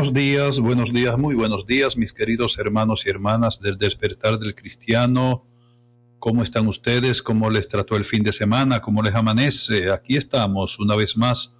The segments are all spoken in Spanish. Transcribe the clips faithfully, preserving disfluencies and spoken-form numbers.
Buenos días, buenos días, muy buenos días, mis queridos hermanos y hermanas del Despertar del Cristiano. ¿Cómo están ustedes? ¿Cómo les trató el fin de semana? ¿Cómo les amanece? Aquí estamos una vez más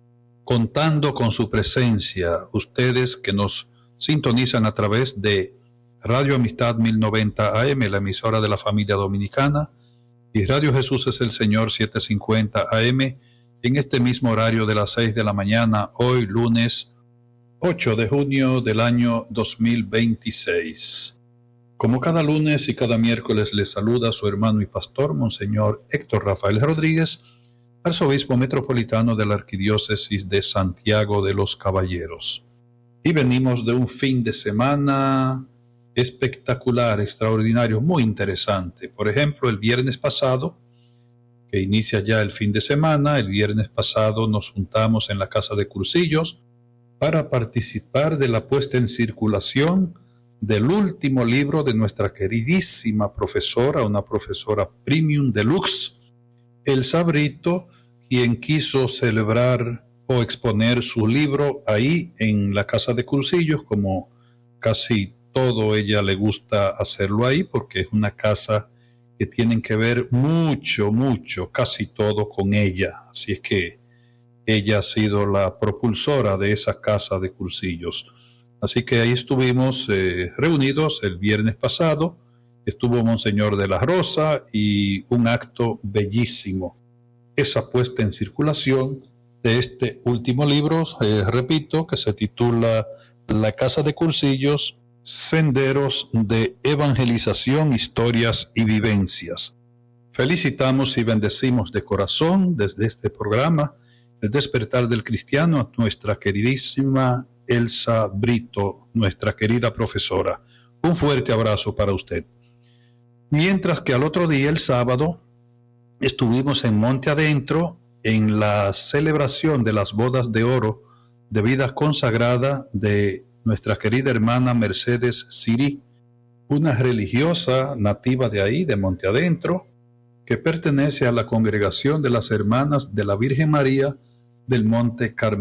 contando con su presencia. Ustedes que nos sintonizan a través de Radio Amistad mil noventa A M, la emisora de la familia dominicana, y Radio Jesús es el Señor setecientos cincuenta A M, en este mismo horario de las seis de la mañana, hoy lunes ocho de junio del año dos mil veintiséis. Como cada lunes y cada miércoles les saluda su hermano y pastor, Monseñor Héctor Rafael Rodríguez, arzobispo metropolitano de la Arquidiócesis de Santiago de los Caballeros. Y venimos de un fin de semana espectacular, extraordinario, muy interesante. Por ejemplo, el viernes pasado, que inicia ya el fin de semana, el viernes pasado nos juntamos en la Casa de Cursillos para participar de la puesta en circulación del último libro de nuestra queridísima profesora, una profesora premium deluxe, Elsa Brito, quien quiso celebrar o exponer su libro ahí en la Casa de Cursillos, como casi todo ella le gusta hacerlo ahí, porque es una casa que tienen que ver mucho, mucho, casi todo con ella. Así es que ella ha sido la propulsora de esa Casa de Cursillos. Así que ahí estuvimos eh, reunidos el viernes pasado. Estuvo Monseñor de la Rosa y un acto bellísimo. Esa puesta en circulación de este último libro, eh, repito, que se titula La Casa de Cursillos, Senderos de Evangelización, Historias y Vivencias. Felicitamos y bendecimos de corazón desde este programa El Despertar del Cristiano a nuestra queridísima Elsa Brito, nuestra querida profesora. Un fuerte abrazo para usted. Mientras que al otro día, el sábado, estuvimos en Monte Adentro en la celebración de las bodas de oro de vida consagrada de nuestra querida hermana Mercedes Sirí, una religiosa nativa de ahí, de Monte Adentro, que pertenece a la congregación de las hermanas de la Virgen María del Monte Carmelo.